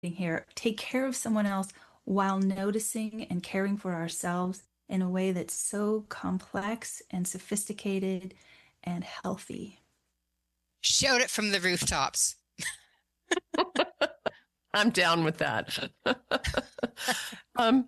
here, take care of someone else while noticing and caring for ourselves in a way that's so complex and sophisticated and healthy. Shout it from the rooftops. I'm down with that. um,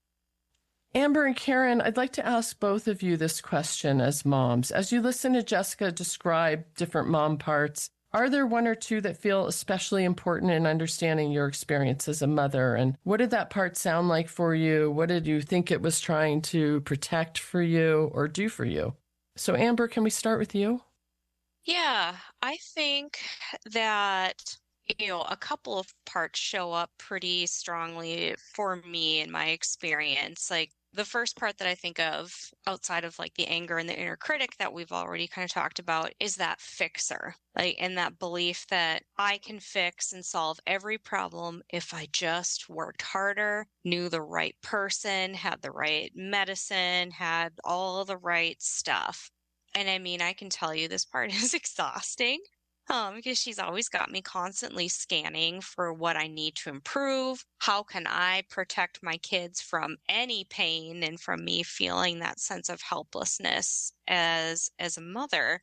Amber and Karen, I'd like to ask both of you this question as moms. As you listen to Jessica describe different mom parts, are there one or two that feel especially important in understanding your experience as a mother? And what did that part sound like for you? What did you think it was trying to protect for you or do for you? So, Amber, can we start with you? Yeah, I think that, a couple of parts show up pretty strongly for me in my experience. Like the first part that I think of outside of like the anger and the inner critic that we've already kind of talked about is that fixer, like, and that belief that I can fix and solve every problem if I just worked harder, knew the right person, had the right medicine, had all the right stuff. And I mean, I can tell you this part is exhausting, because she's always got me constantly scanning for what I need to improve. How can I protect my kids from any pain and from me feeling that sense of helplessness as a mother?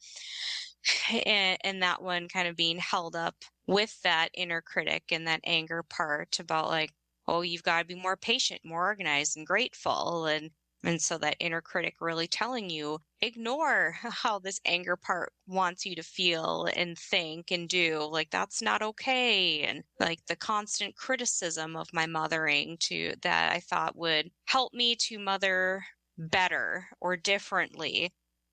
And that one kind of being held up with that inner critic and that anger part about like, oh, you've got to be more patient, more organized and grateful. And so that inner critic really telling you, ignore how this anger part wants you to feel and think and do. Like, that's not okay. And like the constant criticism of my mothering to that I thought would help me to mother better or differently.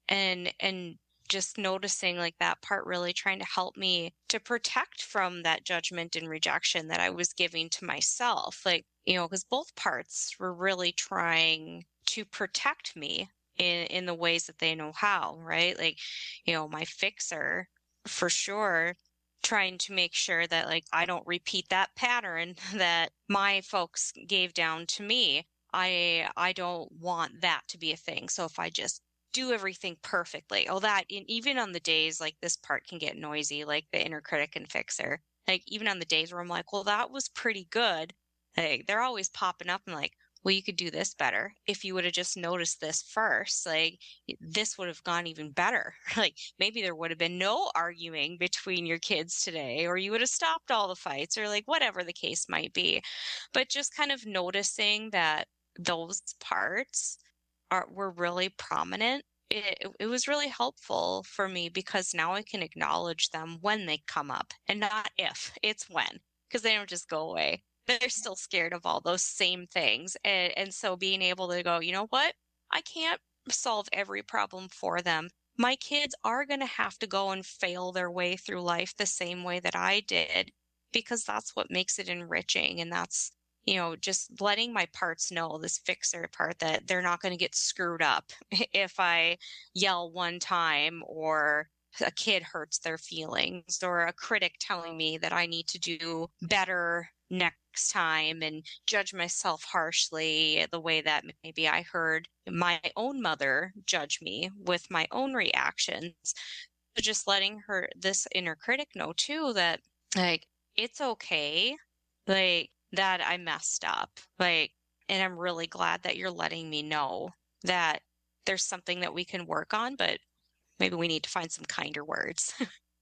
And just noticing like that part really trying to help me to protect from that judgment and rejection that I was giving to myself. Like, because both parts were really trying to protect me in the ways that they know how, right? Like, my fixer for sure trying to make sure that like I don't repeat that pattern that my folks gave down to me. I don't want that to be a thing. So if I just do everything perfectly, even on the days like this part can get noisy, like the inner critic and fixer, like even on the days where I'm like, well, that was pretty good. Like they're always popping up and like, well, you could do this better if you would have just noticed this first. Like, this would have gone even better. Like, maybe there would have been no arguing between your kids today, or you would have stopped all the fights, or like whatever the case might be. But just kind of noticing that those parts were really prominent. It was really helpful for me because now I can acknowledge them when they come up and not if, it's when, because they don't just go away. They're still scared of all those same things. And so being able to go, you know what? I can't solve every problem for them. My kids are going to have to go and fail their way through life the same way that I did, because that's what makes it enriching. And that's, just letting my parts know, this fixer part, that they're not going to get screwed up if I yell one time, or a kid hurts their feelings, or a critic telling me that I need to do better next time and judge myself harshly the way that maybe I heard my own mother judge me with my own reactions. So just letting this inner critic know too that like it's okay, like that I messed up, like, and I'm really glad that you're letting me know that there's something that we can work on, but maybe we need to find some kinder words.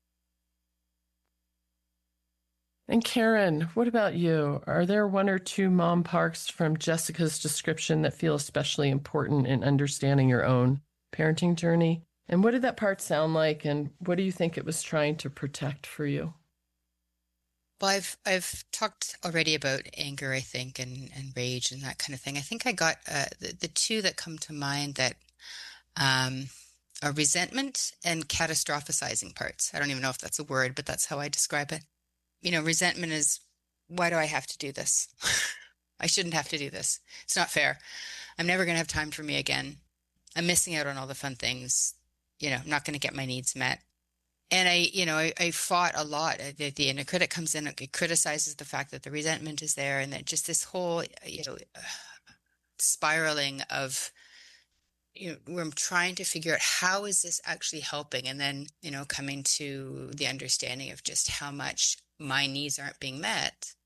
And Karen, what about you? Are there one or two mom parts from Jessica's description that feel especially important in understanding your own parenting journey? And what did that part sound like? And what do you think it was trying to protect for you? Well, I've talked already about anger, I think, and rage and that kind of thing. I think I got the two that come to mind that are resentment and catastrophizing parts. I don't even know if that's a word, but that's how I describe it. Resentment is, why do I have to do this? I shouldn't have to do this. It's not fair. I'm never going to have time for me again. I'm missing out on all the fun things. I'm not going to get my needs met. And I fought a lot. The inner critic comes in, it criticizes the fact that the resentment is there, and that just this whole, spiraling of, where I'm trying to figure out how is this actually helping, and then, coming to the understanding of just how much my needs aren't being met